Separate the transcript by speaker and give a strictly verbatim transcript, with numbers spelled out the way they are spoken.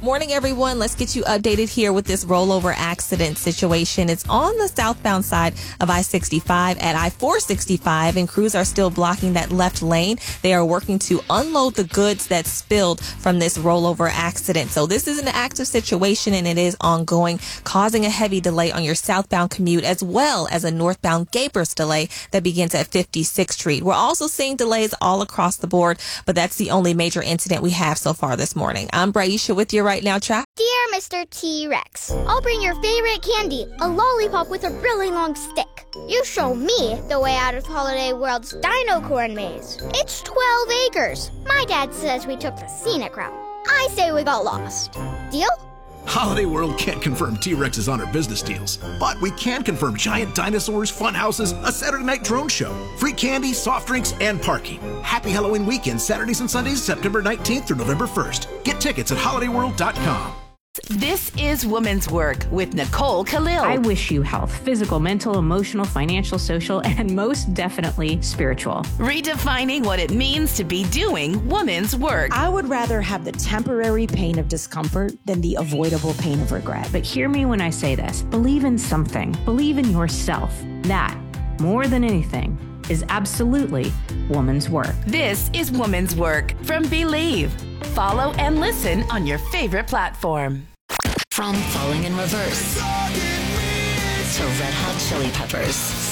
Speaker 1: Morning, everyone. Let's get you updated here with this rollover accident situation. It's on the southbound side of I sixty-five at I four sixty-five, and crews are still blocking that left lane. They are working to unload the goods that spilled from this rollover accident. So this is an active situation, and it is ongoing, causing a heavy delay on your southbound commute, as well as a northbound Gapers delay that begins at fifty-sixth Street. We're also seeing delays all across the board, but that's the only major incident we have so far this morning. I'm Braisha with you right now, Tra.
Speaker 2: Dear Mister T-Rex, I'll bring your favorite candy, a lollipop with a really long stick. You show me the way out of Holiday World's Dino Corn Maze. It's twelve acres. My dad says we took the scenic route. I say we got lost. Deal?
Speaker 3: Holiday World can't confirm T-Rexes on our business deals, but we can confirm giant dinosaurs, fun houses, a Saturday night drone show, free candy, soft drinks, and parking. Happy Halloween weekend, Saturdays and Sundays, September nineteenth through November first. Get tickets at holiday world dot com.
Speaker 4: This is Women's Work with Nicole Khalil.
Speaker 5: I wish you health, physical, mental, emotional, financial, social, and most definitely spiritual.
Speaker 4: Redefining what it means to be doing women's work.
Speaker 6: I would rather have the temporary pain of discomfort than the avoidable pain of regret.
Speaker 5: But hear me when I say this. Believe in something. Believe in yourself. That, more than anything, is absolutely woman's work.
Speaker 4: This is Women's Work from Believe. Follow and listen on your favorite platform.
Speaker 7: From Falling in Reverse to Red Hot Chili Peppers.